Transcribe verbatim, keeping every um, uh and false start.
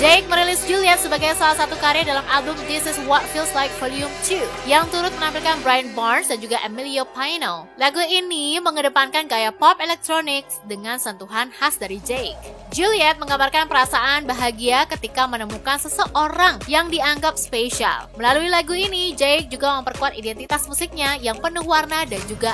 Jake merilis Juliet sebagai salah satu karya dalam album This Is What Feels Like Volume two yang turut menampilkan Brian Barnes dan juga Emilio Paino. Lagu ini mengedepankan gaya pop elektronik dengan sentuhan khas dari Jake. Juliet menggambarkan perasaan bahagia ketika menemukan seseorang yang dianggap spesial. Melalui lagu ini, Jake juga memperkuat identitas musiknya yang penuh warna dan juga